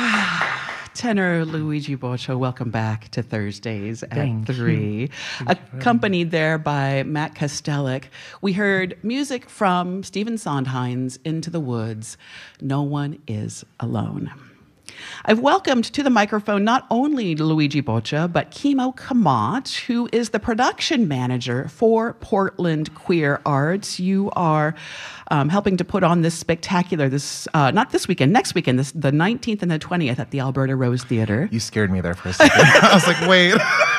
Tenor Luigi Boccia, welcome back to Thursdays at Thank 3. Accompanied there by Matt Kostelic. We heard music from Stephen Sondheim's Into the Woods, No One Is Alone. I've welcomed to the microphone not only Luigi Boccia, but Kimo Kamat, who is the production manager for Portland Queer Arts. You are helping to put on this spectacular, not this weekend, next weekend, the 19th and the 20th at the Alberta Rose Theatre. You scared me there for a second. I was like, wait.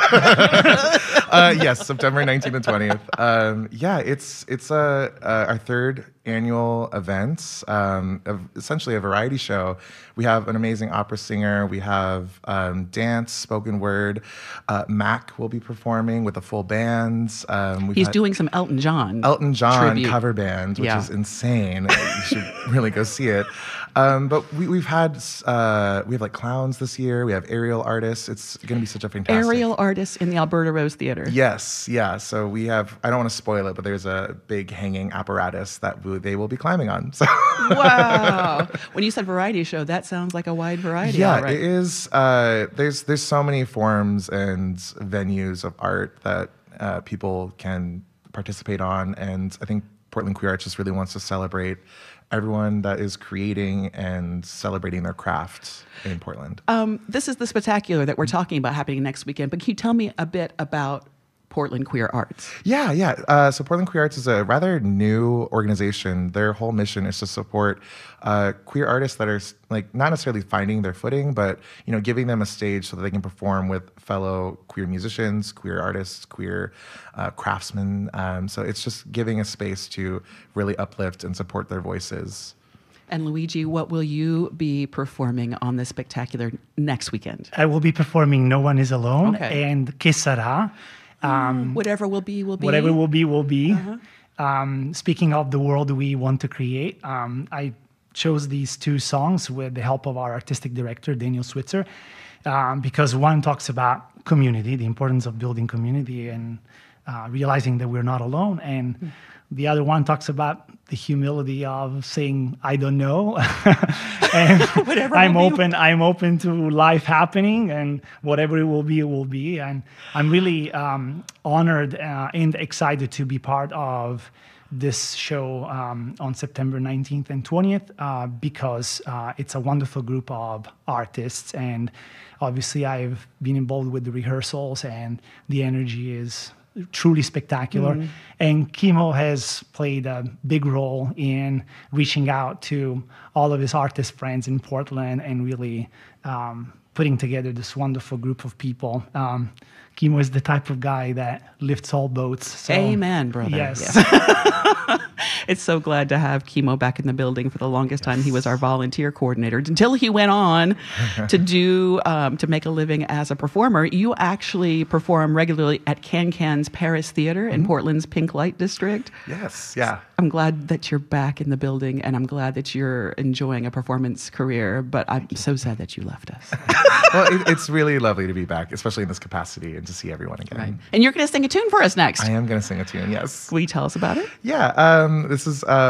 Yes, September 19th and 20th. It's our third annual event, essentially a variety show. We have an amazing opera singer. We have dance, spoken word. Mac will be performing with a full band. He's doing some Elton John tribute. Cover band, which is insane. You should really go see it. But we have like clowns this year. We have aerial artists. It's going to be such a fantastic... Aerial artists in the Alberta Rose Theatre. Yes, yeah. So we have, I don't want to spoil it, but there's a big hanging apparatus that they will be climbing on. So wow. When you said variety show, that sounds like a wide variety. Yeah, right. It is. There's so many forms and venues of art that people can participate on. And I think Portland Queer Arts just really wants to celebrate everyone that is creating and celebrating their craft in Portland. This is the spectacular that we're talking about happening next weekend, but can you tell me a bit about Portland Queer Arts? Yeah. So Portland Queer Arts is a rather new organization. Their whole mission is to support queer artists that are like not necessarily finding their footing, but giving them a stage so that they can perform with fellow queer musicians, queer artists, queer craftsmen. So it's just giving a space to really uplift and support their voices. And Luigi, what will you be performing on this spectacular next weekend? I will be performing No One Is Alone and Que Sera. Whatever will be, will be. Whatever will be, will be. Speaking of the world we want to create, I chose these two songs with the help of our artistic director, Daniel Switzer, because one talks about community, the importance of building community and realizing that we're not alone. And the other one talks about the humility of saying, I don't know. And I'm open to life happening, and whatever it will be. And I'm really honored and excited to be part of this show on September 19th and 20th because it's a wonderful group of artists. And obviously I've been involved with the rehearsals, and the energy is truly spectacular. And Kimo has played a big role in reaching out to all of his artist friends in Portland and really putting together this wonderful group of people. Kimo is the type of guy that lifts all boats. So, amen, brother. Yes. It's so glad to have Kimo back in the building. For the longest time, he was our volunteer coordinator until he went on to make a living as a performer. You actually perform regularly at Can-Can's Paris Theatre in Portland's Pink Light District. Yes, yeah. I'm glad that you're back in the building, and I'm glad that you're enjoying a performance career, but I'm so sad that you left us. Well, it's really lovely to be back, especially in this capacity, and to see everyone again. Right. And you're going to sing a tune for us next. I am going to sing a tune, yes. Will you tell us about it? Yeah, this is